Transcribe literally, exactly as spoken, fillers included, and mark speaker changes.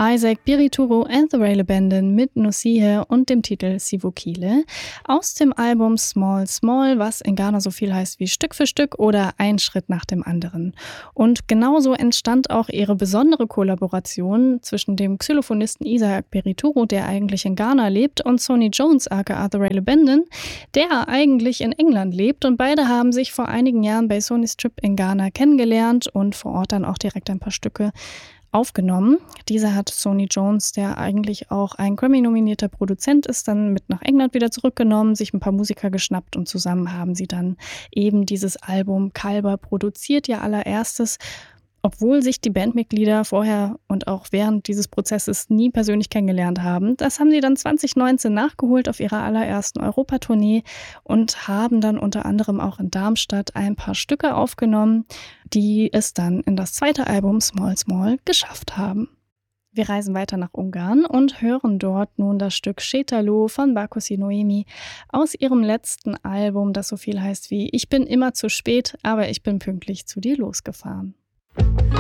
Speaker 1: Isaac Birituro and the Rail Abandon mit Nosihe und dem Titel Sivukile aus dem Album Small Small, was in Ghana so viel heißt wie Stück für Stück oder ein Schritt nach dem anderen. Und genauso entstand auch ihre besondere Kollaboration zwischen dem Xylophonisten Isaac Birituro, der eigentlich in Ghana lebt, und Sonny Jones aka The Rail Abandon, der eigentlich in England lebt, und beide haben sich vor einigen Jahren bei Sonny's Trip in Ghana kennengelernt und vor Ort dann auch direkt ein paar Stücke aufgenommen. Dieser hat Sonny Jones, der eigentlich auch ein Grammy-nominierter Produzent ist, dann mit nach England wieder zurückgenommen, sich ein paar Musiker geschnappt und zusammen haben sie dann eben dieses Album Kalber produziert, ihr allererstes. Obwohl sich die Bandmitglieder vorher und auch während dieses Prozesses nie persönlich kennengelernt haben. Das haben sie dann zwanzig neunzehn nachgeholt auf ihrer allerersten Europatournee und haben dann unter anderem auch in Darmstadt ein paar Stücke aufgenommen, die es dann in das zweite Album Small Small geschafft haben. Wir reisen weiter nach Ungarn und hören dort nun das Stück Sétalo von Barkosi Noemi aus ihrem letzten Album, das so viel heißt wie Ich bin immer zu spät, aber ich bin pünktlich zu dir losgefahren.